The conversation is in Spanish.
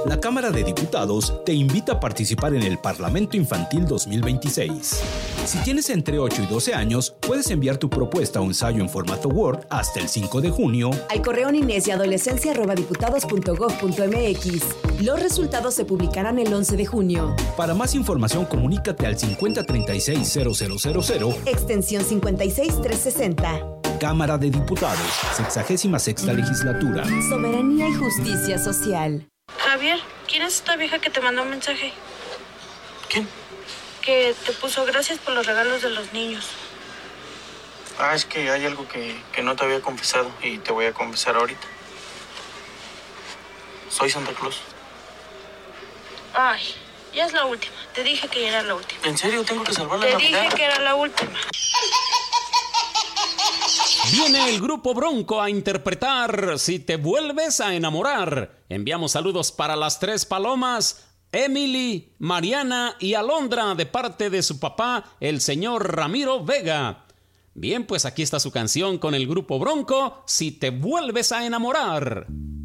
La Cámara de Diputados te invita a participar en el Parlamento Infantil 2026. Si tienes entre 8 y 12 años, puedes enviar tu propuesta o ensayo en formato Word hasta el 5 de junio al correo niñez-y-adolescencia@diputados.gov.mx. Los resultados se publicarán el 11 de junio. Para más información, comunícate al 5036-0000, extensión 56360. Cámara de Diputados, 66ª legislatura. Soberanía y justicia social. Javier, ¿quién es esta vieja que te mandó un mensaje? ¿Quién? Que te puso gracias por los regalos de los niños. Es que hay algo que no te había confesado y te voy a confesar ahorita. Soy Santa Claus. Ay, ya es la última. Te dije que ya era la última. ¿En serio? ¿Tengo que salvar la Te Navidad? dije que era la última. Viene el Grupo Bronco a interpretar Si te vuelves a enamorar. Enviamos saludos para las 3 palomas, Emily, Mariana y Alondra, de parte de su papá, el señor Ramiro Vega. Bien, pues aquí está su canción con el Grupo Bronco, Si te vuelves a enamorar.